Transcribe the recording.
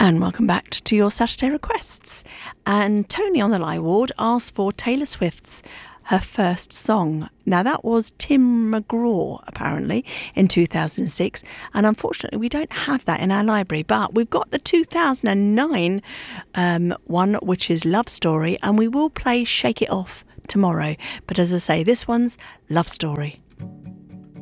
And welcome back to your Saturday requests. And Tony on the Live Ward asked for Taylor Swift's Her First Song. Now that was Tim McGraw apparently in 2006, and unfortunately we don't have that in our library, but we've got the 2009 one, which is Love Story, and we will play Shake It Off tomorrow. But as I say, this one's Love Story.